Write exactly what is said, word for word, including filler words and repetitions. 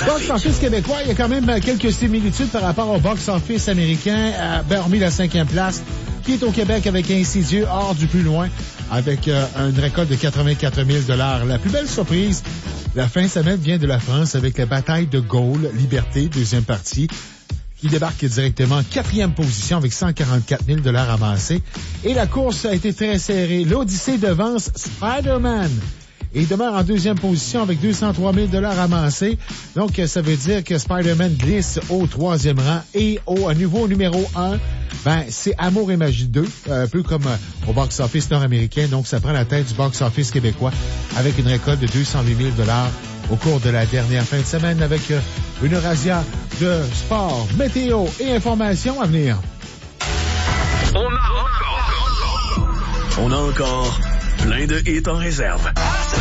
Box-office québécois, il y a quand même quelques similitudes par rapport au box-office américain. Euh, ben, hormis la cinquième place, qui est au Québec avec Insidieux, hors du plus loin, avec euh, une récolte de quatre-vingt-quatre mille dollars. La plus belle surprise, la fin de semaine vient de la France avec la bataille de Gaulle, Liberté, deuxième partie, qui débarque directement en quatrième position avec cent quarante-quatre mille dollars amassés. Et la course a été très serrée. L'Odyssée devance Spider-Man et demeure en deuxième position avec deux cent trois mille dollars amassés. Donc, ça veut dire que Spider-Man glisse au troisième rang. Et au niveau numéro un, ben, c'est Amour et Magie deux, un peu comme au box-office nord-américain. Donc, ça prend la tête du box-office québécois avec une récolte de deux cent huit mille dollars au cours de la dernière fin de semaine avec une razzia de sport, météo et informations à venir. On a encore, on a encore plein de hits en réserve.